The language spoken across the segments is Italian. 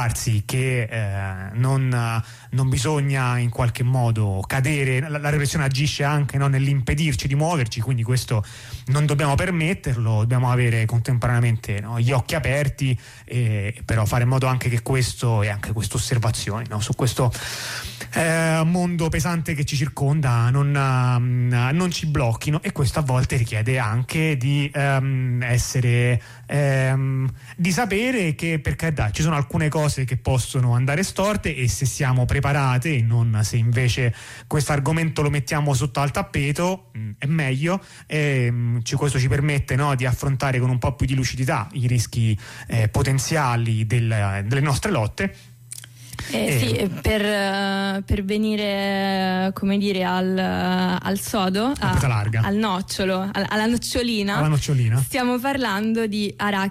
che non bisogna in qualche modo cadere, la repressione agisce anche, no, nell'impedirci di muoverci, quindi questo non dobbiamo permetterlo, dobbiamo avere contemporaneamente, no, gli occhi aperti, però fare in modo anche che questo e anche queste osservazioni, no, su questo mondo pesante che ci circonda non ci blocchino, e questo a volte richiede anche di essere di sapere che, per carità, ci sono alcune cose che possono andare storte, e se siamo preparate, e non se invece questo argomento lo mettiamo sotto al tappeto, è meglio, questo ci permette, no, di affrontare con un po' più di lucidità i rischi potenziali delle nostre lotte. Sì, per venire, come dire, al sodo, al nocciolo, alla nocciolina, stiamo parlando di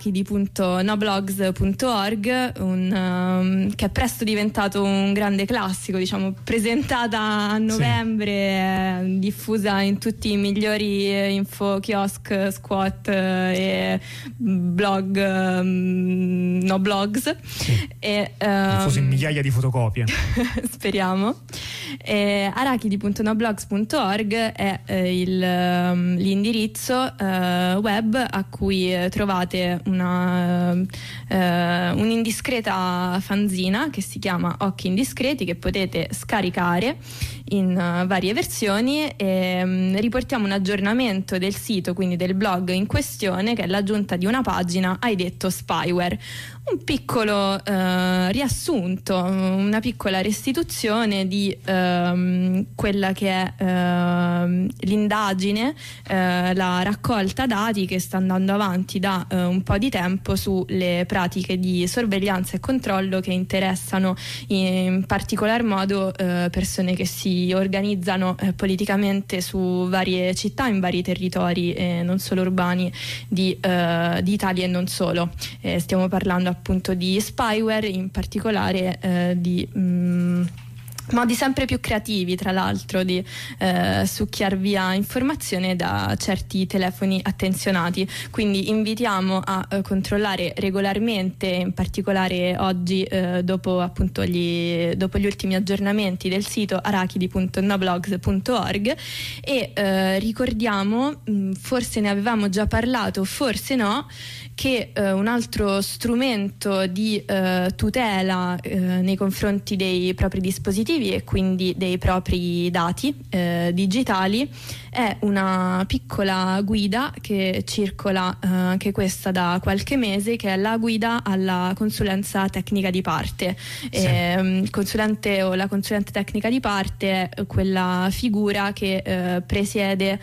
arachidi.noblogs.org, che è presto diventato un grande classico, diciamo, presentata a novembre, diffusa in tutti i migliori info, kiosk, squat e blog, no blogs, diffusa in migliaia di fotocopie. Speriamo. Arachidi.noblogs.org è l'indirizzo web a cui trovate un'indiscreta fanzina che si chiama Occhi Indiscreti, che potete scaricare in varie versioni, e riportiamo un aggiornamento del sito, quindi del blog in questione, che è l'aggiunta di una pagina Hai detto spyware, un piccolo riassunto, una piccola restituzione di quella che è l'indagine, la raccolta dati che sta andando avanti da un po' di tempo sulle pratiche di sorveglianza e controllo che interessano in particolar modo persone che si organizzano politicamente su varie città, in vari territori non solo urbani di Italia e non solo. Stiamo parlando appunto di spyware, in particolare di modi sempre più creativi, tra l'altro, di succhiar via informazione da certi telefoni attenzionati. Quindi invitiamo a controllare regolarmente, in particolare oggi, dopo appunto gli ultimi aggiornamenti del sito arachidi.noblogs.org, e ricordiamo, forse ne avevamo già parlato, forse no, che un altro strumento di tutela nei confronti dei propri dispositivi e quindi dei propri dati digitali è una piccola guida che circola anche questa da qualche mese, che è la guida alla consulenza tecnica di parte. Il consulente o la consulente tecnica di parte è quella figura che presiede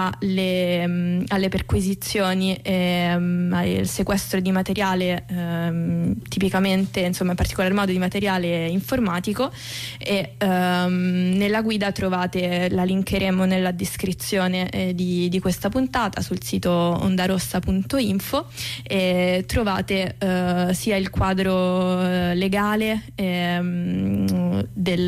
alle perquisizioni e al sequestro di materiale, tipicamente, insomma, in particolar modo di materiale informatico, e nella guida trovate, la linkeremo nella descrizione di questa puntata sul sito ondarossa.info, e trovate sia il quadro legale che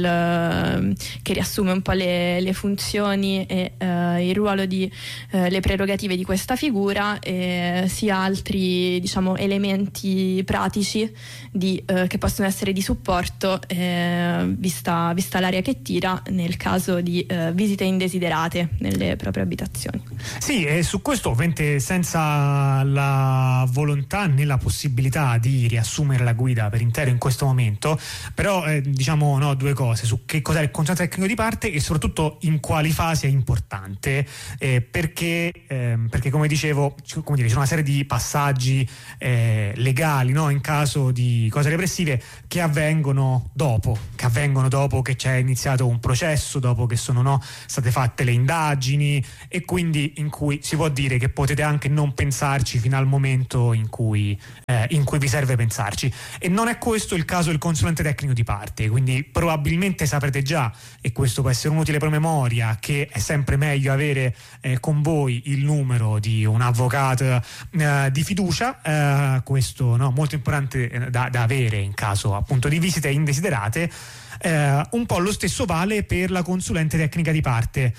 riassume un po' le funzioni e il ruolo le prerogative di questa figura, sia altri, diciamo, elementi pratici che possono essere di supporto, vista l'area che tira nel caso di visite indesiderate nelle proprie abitazioni. Sì, e su questo, ovviamente, senza la volontà né la possibilità di riassumere la guida per intero in questo momento, però diciamo, no, due cose: su che cos'è il consulente tecnico di parte e soprattutto in quali fasi è importante, perché come dicevo, ci sono una serie di passaggi legali, no, in caso di cose repressive che avvengono dopo che c'è iniziato un processo, dopo che sono state fatte le indagini, e quindi in cui si può dire che potete anche non pensarci fino al momento in cui vi serve pensarci. E non è questo il caso del consulente tecnico di parte, quindi quindi probabilmente saprete già, e questo può essere un utile promemoria, che è sempre meglio avere con voi il numero di un avvocato di fiducia, questo molto importante da avere in caso appunto di visite indesiderate. Un po' lo stesso vale per la consulente tecnica di parte,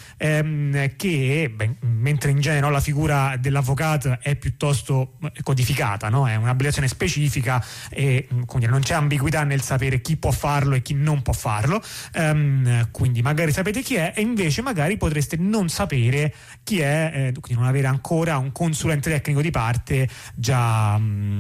che mentre in genere la figura dell'avvocato è piuttosto codificata, è un'abilitazione specifica e quindi non c'è ambiguità nel sapere chi può farlo e chi non può farlo, quindi magari sapete chi è e invece magari potreste non sapere chi è, quindi non avere ancora un consulente tecnico di parte già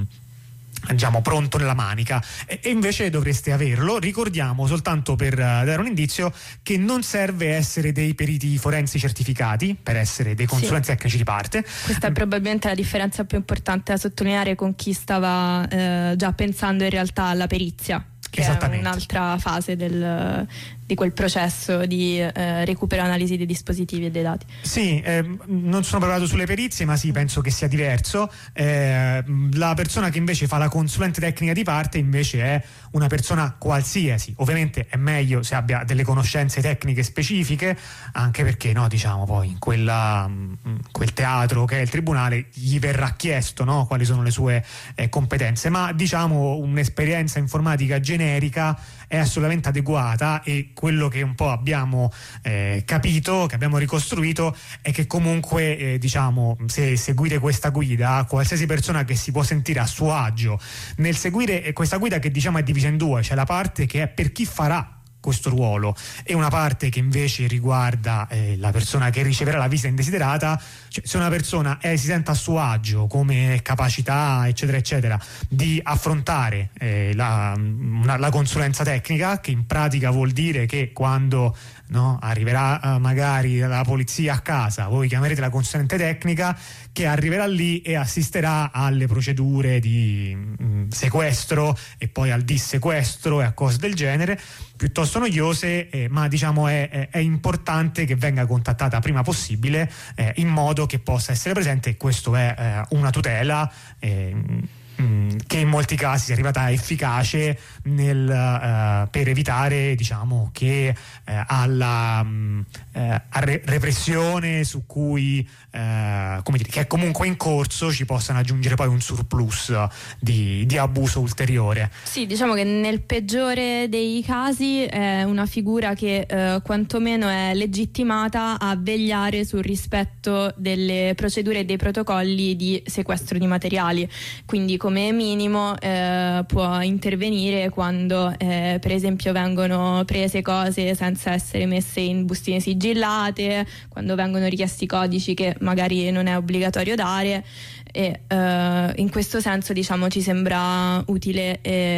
pronto nella manica, e invece dovreste averlo. Ricordiamo, soltanto per dare un indizio, che non serve essere dei periti forensi certificati per essere dei consulenti tecnici di parte. Questa è probabilmente la differenza più importante da sottolineare con chi stava già pensando in realtà alla perizia, che è un'altra fase di quel processo di recupero e analisi dei dispositivi e dei dati. Sì, non sono preparato sulle perizie, ma sì, penso che sia diverso. La persona che invece fa la consulente tecnica di parte invece è una persona qualsiasi. Ovviamente è meglio se abbia delle conoscenze tecniche specifiche, anche perché poi in quel teatro che è il tribunale gli verrà chiesto quali sono le sue competenze, ma un'esperienza informatica generica è assolutamente adeguata, e quello che un po' abbiamo capito, che abbiamo ricostruito, è che comunque se seguite questa guida, qualsiasi persona che si può sentire a suo agio nel seguire questa guida, che è divisa in due, c'è la parte che è per chi farà questo ruolo e una parte che invece riguarda la persona che riceverà la visita indesiderata. Cioè, se una persona si sente a suo agio come capacità eccetera eccetera di affrontare la consulenza tecnica, che in pratica vuol dire che quando arriverà magari la polizia a casa, voi chiamerete la consulente tecnica che arriverà lì e assisterà alle procedure di sequestro e poi al dissequestro e a cose del genere, piuttosto noiose, ma è importante che venga contattata prima possibile, in modo che possa essere presente, e questo è una tutela che in molti casi è arrivata efficace per evitare che alla repressione su cui che è comunque in corso ci possano aggiungere poi un surplus di abuso ulteriore. Sì, che nel peggiore dei casi è una figura che quantomeno è legittimata a vegliare sul rispetto delle procedure e dei protocolli di sequestro di materiali, quindi come minimo può intervenire quando per esempio vengono prese cose senza essere messe in bustine sigillate, quando vengono richiesti codici che magari non è obbligatorio dare, e in questo senso ci sembra utile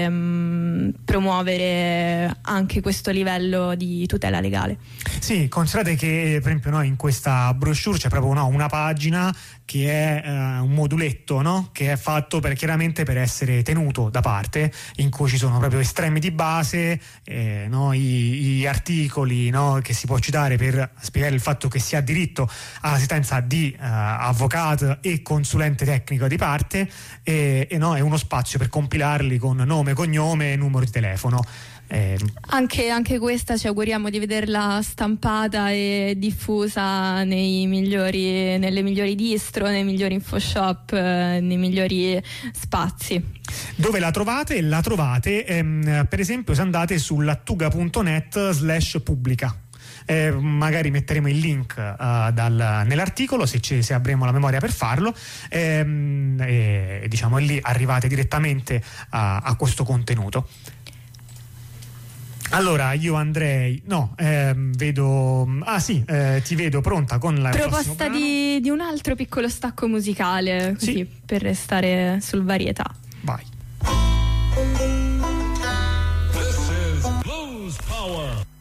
promuovere anche questo livello di tutela legale. Sì, considerate che per esempio in questa brochure c'è proprio una pagina che è un moduletto che è fatto chiaramente per essere tenuto da parte, in cui ci sono proprio estremi di base, gli articoli che si può citare per spiegare il fatto che si ha diritto all'assistenza di avvocato e consulente tecnico di parte, e uno spazio per compilarli con nome, cognome e numero di telefono. Anche questa ci auguriamo di vederla stampata e diffusa nelle migliori distro, nei migliori infoshop, nei migliori spazi. Dove la trovate? La trovate per esempio se andate sull'attuga.net/pubblica. Magari metteremo il link nell'articolo se avremo la memoria per farlo, e lì arrivate direttamente a questo contenuto. Allora io andrei vedo ti vedo pronta con la proposta di un altro piccolo stacco musicale, così sì, per restare sul varietà. Vai. This is Blues Power.